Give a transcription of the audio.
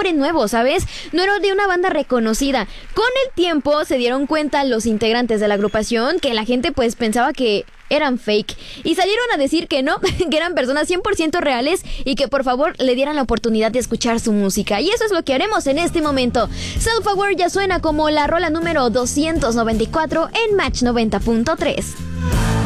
nombre nuevo, ¿sabes? No era de una banda reconocida. Con el tiempo se dieron cuenta los integrantes de la agrupación que la gente pues pensaba que eran fake y salieron a decir que no, que eran personas 100% reales y que por favor le dieran la oportunidad de escuchar su música. Y eso es lo que haremos en este momento. Self Aware ya suena como la rola número 294 en Match 90.3.